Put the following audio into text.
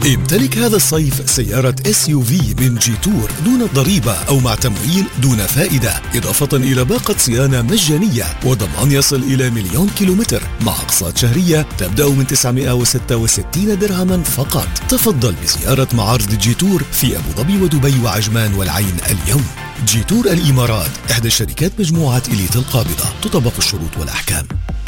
امتلك هذا الصيف سيارة SUV من جيتور دون ضريبة أو مع تمويل دون فائدة، إضافة إلى باقة صيانة مجانية وضمان يصل إلى 1,000,000 كيلومتر مع أقساط شهرية تبدأ من 966 درهما فقط. تفضل بزيارة معارض جيتور في أبو ظبي ودبي وعجمان والعين اليوم. جيتور الإمارات إحدى الشركات مجموعة إليت القابضة، تطبق الشروط والأحكام.